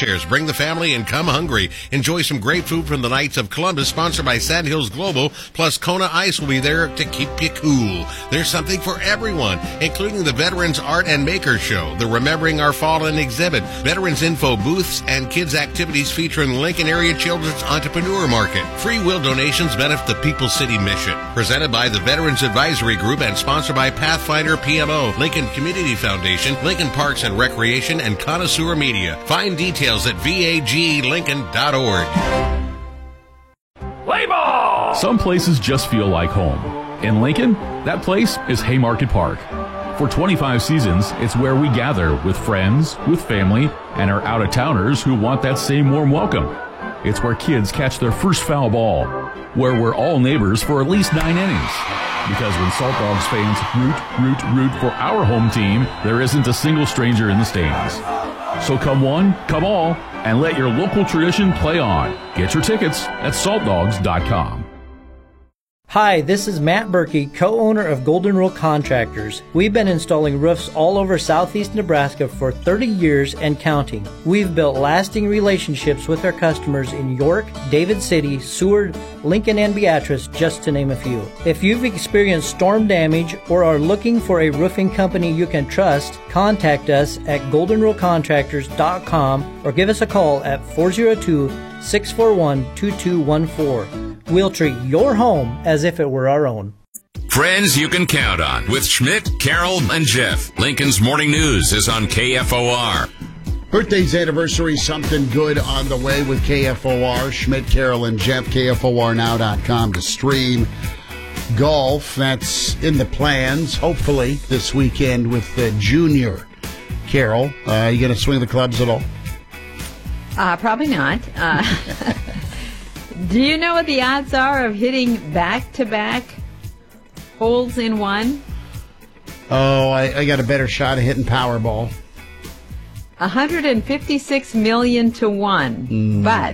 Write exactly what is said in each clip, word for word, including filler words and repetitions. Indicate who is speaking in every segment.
Speaker 1: chairs. Bring the family and come hungry. Enjoy some great food from the Knights of Columbus, sponsored by Sandhills Global. Plus, Kona Ice will be there to keep you cool. There's something for everyone, including the Veterans Art and Maker Show, the Remembering Our Fallen exhibit, Veterans Info booths, and kids' activities featuring Lincoln Area Children's Entrepreneur Market. Free will donations benefit the People's City Mission. Presented by the Veterans Advisory Group and sponsored by Pathfinder P M O, Lincoln Community Foundation, Lincoln Parks and Recreation, and Connoisseur Media. Find details at V A G lincoln dot org.
Speaker 2: Play ball!
Speaker 3: Some places just feel like home. In Lincoln, that place is Haymarket Park. For twenty-five seasons, it's where we gather with friends, with family, and our out-of-towners who want that same warm welcome. It's where kids catch their first foul ball, where we're all neighbors for at least nine innings. Because when Salt Dogs fans root, root, root for our home team, there isn't a single stranger in the stands. So come one, come all, and let your local tradition play on. Get your tickets at salt dogs dot com.
Speaker 4: Hi, this is Matt Berkey, co-owner of Golden Rule Contractors. We've been installing roofs all over southeast Nebraska for thirty years and counting. We've built lasting relationships with our customers in York, David City, Seward, Lincoln, and Beatrice, just to name a few. If you've experienced storm damage or are looking for a roofing company you can trust, contact us at golden rule contractors dot com or give us a call at four oh two, six four one, two two one four. We'll treat your home as if it were our own.
Speaker 5: Friends you can count on with Schmidt, Carroll, and Jeff. Lincoln's Morning News is on K F O R.
Speaker 6: Birthdays, anniversary, something good on the way with K F O R. Schmidt, Carroll, and Jeff, K F O R now dot com to stream. Golf, that's in the plans, hopefully, this weekend with the junior. Carroll, uh, you going to swing the clubs at all?
Speaker 7: Uh, probably not. Uh, do you know what the odds are of hitting back-to-back holes in one?
Speaker 6: Oh, I, I got a better shot of hitting Powerball.
Speaker 7: one hundred fifty-six million to one. Mm. But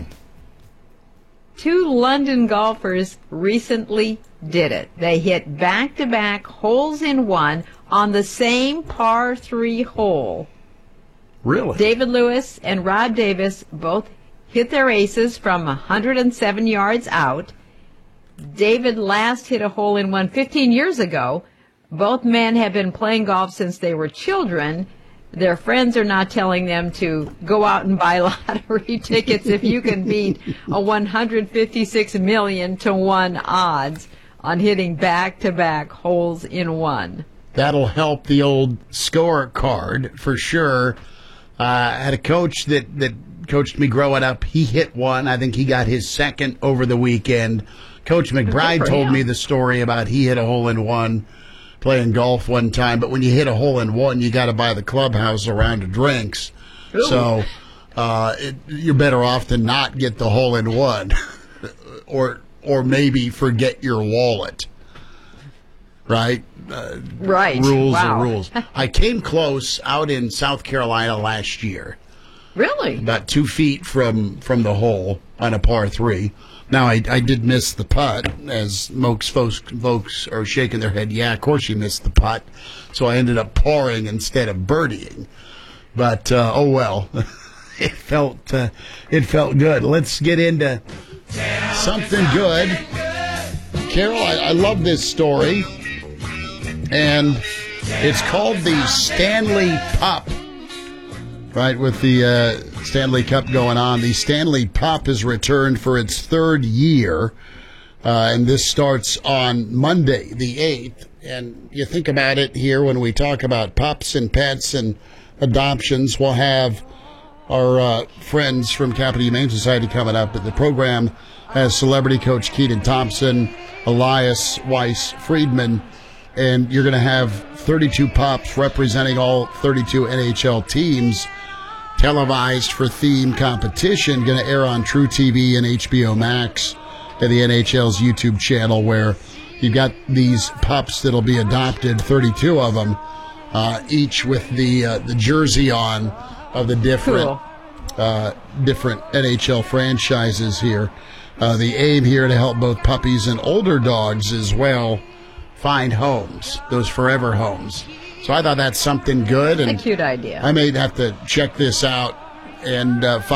Speaker 7: two London golfers recently did it. They hit back-to-back holes in one on the same par three hole.
Speaker 6: Really?
Speaker 7: David Lewis and Rob Davis both hit their aces from one hundred seven yards out. David last hit a hole in one fifteen years ago. Both men have been playing golf since they were children. Their friends are not telling them to go out and buy lottery tickets if you can beat a one hundred fifty-six million to one odds on hitting back-to-back holes in one.
Speaker 6: That'll help the old scorecard for sure. Uh, I had a coach that, that coached me growing up. He hit one. I think he got his second over the weekend. Coach McBride told me the story about he hit a hole-in-one playing golf one time. But when you hit a hole-in-one, you got to buy the clubhouse a round of drinks. Ooh. So uh, it, you're better off to not get the hole-in-one or or maybe forget your wallet. Right? Uh,
Speaker 7: right.
Speaker 6: Rules
Speaker 7: wow.
Speaker 6: are rules. I came close out in South Carolina last year.
Speaker 7: Really?
Speaker 6: About two feet from, from the hole on a par three. Now, I, I did miss the putt, as most folks, folks are shaking their head. Yeah, of course you missed the putt. So I ended up parring instead of birdieing. But, uh, oh well. it felt uh, it felt good. Let's get into something good. Carol, I, I love this story. And it's called the Stanley Pup. Right, with the uh, Stanley Cup going on, the Stanley Pup has returned for its third year, uh, and this starts on Monday, the eighth. And you think about it here when we talk about pups and pets and adoptions, we'll have our uh, friends from Capital Humane Society coming up. But the program has celebrity coach Keaton Thompson, Elias Weiss Friedman, and you're going to have thirty-two pups representing all thirty-two N H L teams, televised for theme competition, going to air on True T V and H B O Max and the N H L's YouTube channel, where you've got these pups that'll be adopted, thirty-two of them, uh, each with the uh, the jersey on of the different
Speaker 7: cool.
Speaker 6: uh, different N H L franchises here. Uh, the aim here to help both puppies and older dogs as well find homes, those forever homes. So I thought that's something good. And
Speaker 7: a cute idea.
Speaker 6: I may have to check this out and uh,